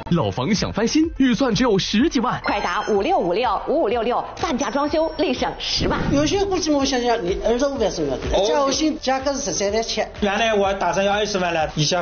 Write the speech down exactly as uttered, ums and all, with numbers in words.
老房想翻新，预算只有十几万， 快打五六五六五五六六，半价装修立省十万。 有些估计我想想，你二十五万是要的，加后薪价格是十三点七。 原来我打算要二十万了，一下